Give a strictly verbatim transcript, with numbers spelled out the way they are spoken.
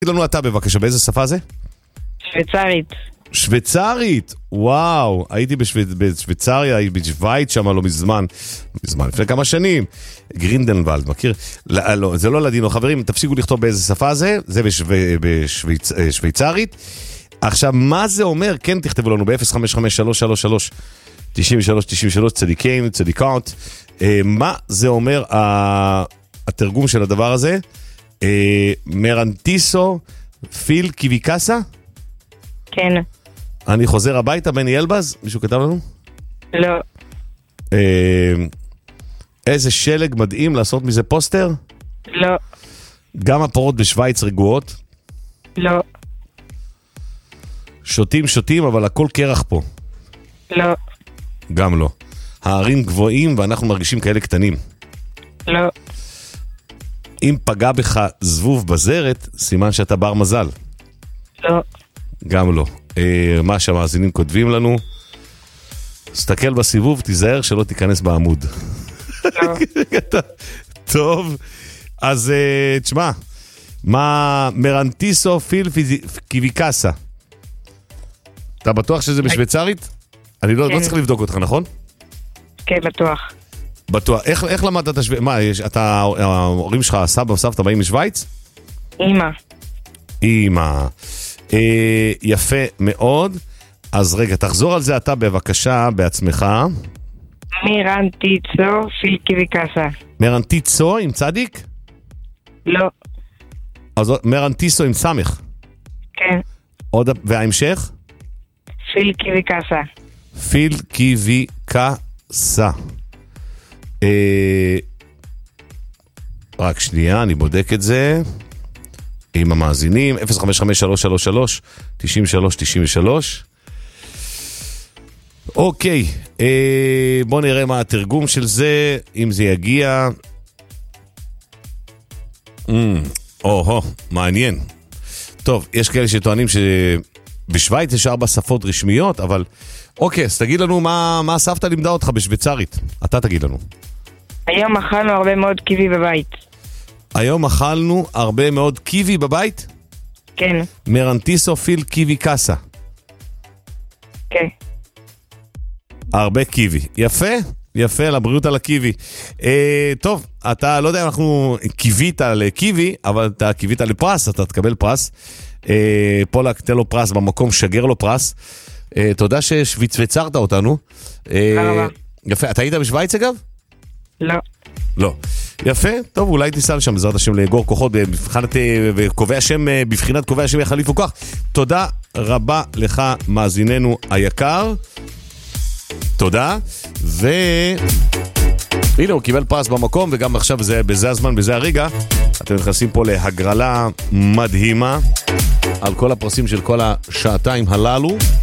תגיד לנו אתה בבקשה, באיזה שפה זה? שוויצרית. שוויצרית, וואו, הייתי בשוויצריה, הייתי בשוויץ שם לא מזמן, מזמן, לפני כמה שנים, גרינדנוולד, מכיר? לא, לא, זה לא לדינו, חברים, תפסיקו לכתוב באיזה שפה זה, זה בשוויצרית. עכשיו, מה זה אומר? כן, תכתבו לנו ב-אפס חמש חמש שלוש שלוש שלוש תשעים ושלוש תשעים ושלוש, צדיקאים, צדיקות, מה זה אומר התרגום של הדבר הזה? מרנטיסו פיל קיביקסה? כן. אני חוזר הביתה, בני אלבז? מישהו כתב לנו? לא. איזה שלג מדהים לעשות מזה פוסטר? לא. גם הפרות בשוויץ רגועות? לא. שותים שותים, אבל הכל קרח פה? לא. גם לא. הערים גבוהים ואנחנו מרגישים כאלה קטנים? לא. אם פגע בך זבוב בזרת, סימן שאתה בר מזל? לא. גם לא. אה, מה שהמאזינים כותבים לנו, סתכל בסיבוב, תיזהר שלא תיכנס בעמוד. לא. טוב, אז אה, תשמע, מה מרנטיסו פיל קיביקסה? אתה בטוח שזה בשוויצרית? אני לא, כן. לא צריך לבדוק אותך, נכון? כן, בטוח. בטוח. איך, איך למדת את השוויץ? מה, יש, אתה, ההורים שלך, סבא וסבתא באים משוויץ? אמא. אמא. אה, יפה מאוד. אז רגע, תחזור על זה אתה בבקשה בעצמך. מרנטיסו פיל קיביקסה. מרנטיסו עם צדיק? לא. אז מרנטיסו עם סמך? כן. עוד, וההמשך? פיל קיביקסה. פיל קיביקסה. אה, רק שנייה, אני בודק את זה עם המאזינים. אפס חמש חמש שלוש שלוש שלוש תשעים ושלוש תשעים ושלוש. אוקיי, אה, בוא נראה מה התרגום של זה, אם זה יגיע. או-הו, מעניין. טוב, יש כאלה שטוענים שבשוויץ יש ארבע שפות רשמיות, אבל אוקיי, אז תגיד לנו מה, מה הסבתא לימדה אותך בשוויצרית. אתה תגיד לנו. היום אכלנו הרבה מאוד קיבי בבית. היום אכלנו הרבה מאוד קיבי בבית? כן. מרנטיסו פיל קיביקסה. כן. הרבה קיבי. יפה, יפה, לבריאות על הקיבי. אה, טוב, אתה לא יודע אם אנחנו קיבית לקיבי, אבל אתה קיבית לפרס, אתה תקבל פרס. אה, פולק, תן לו פרס במקום, שגר לו פרס. אה, תודה ששוויצרית אותנו. אה, רבה. יפה, אתה היית בשוויץ אגב? לא. לא. יפה, טוב, אולי תיסע לשם בעזרת השם לאגור כוחות בבחינת, וקובע השם, בבחינת קובע השם יחליף וכוח. תודה רבה לך מאזיננו היקר. תודה. ו... הנה, הוא קיבל פרס במקום, וגם עכשיו זה, בזה הזמן, בזה הרגע, אתם נכנסים פה להגרלה מדהימה על כל הפרסים של כל השעתיים הללו.